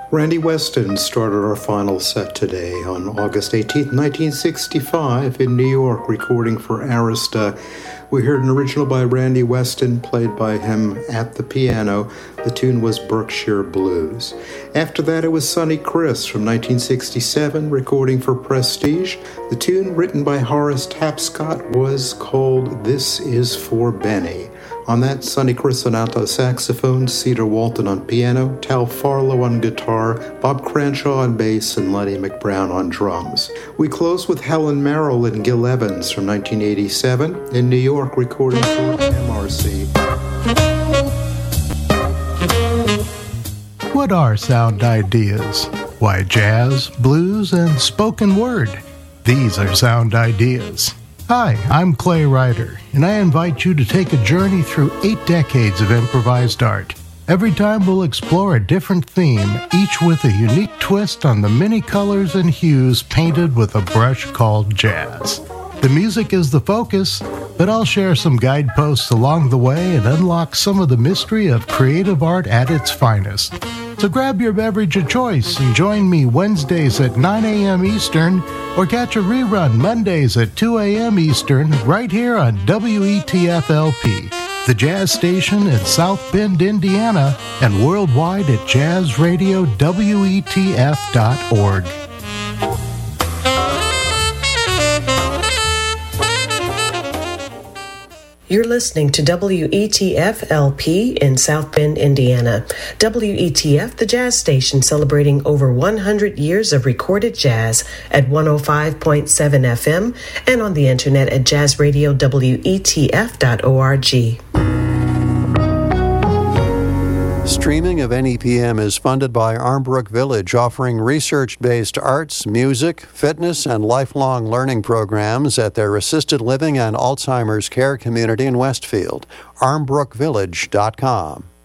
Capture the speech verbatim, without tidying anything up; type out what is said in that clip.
Randy Weston started our final set today on August eighteenth, nineteen sixty-five in New York, recording for Arista. We heard an original by Randy Weston, played by him at the piano. The tune was Berkshire Blues. After that, it was Sonny Criss from nineteen sixty-seven, recording for Prestige. The tune, written by Horace Tapscott, was called This Is For Benny. On that, Sonny Criss on alto saxophone, Cedar Walton on piano, Tal Farlow on guitar, Bob Cranshaw on bass, and Lenny McBrown on drums. We close with Helen Merrill and Gil Evans from nineteen eighty-seven in New York, recording for M R C. What are sound ideas? Why, jazz, blues, and spoken word. These are sound ideas. Hi, I'm Clay Ryder, and I invite you to take a journey through eight decades of improvised art. Every time we'll explore a different theme, each with a unique twist on the many colors and hues painted with a brush called jazz. The music is the focus, but I'll share some guideposts along the way and unlock some of the mystery of creative art at its finest. So grab your beverage of choice and join me Wednesdays at nine a.m. Eastern, or catch a rerun Mondays at two a.m. Eastern right here on W E T F L P, the jazz station in South Bend, Indiana, and worldwide at jazz radio W E T F dot org. You're listening to W E T F L P in South Bend, Indiana. W E T F, the jazz station, celebrating over one hundred years of recorded jazz at one oh five point seven F M and on the internet at jazz radio W E T F dot org. Streaming of N E P M is funded by Armbrook Village, offering research-based arts, music, fitness, and lifelong learning programs at their assisted living and Alzheimer's care community in Westfield. armbrook village dot com.